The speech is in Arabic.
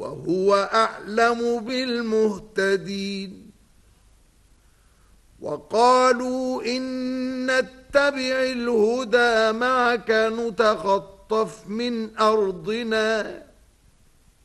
وهو أعلم بالمهتدين وقالوا إن نتبع الهدى معك نتخطف من أرضنا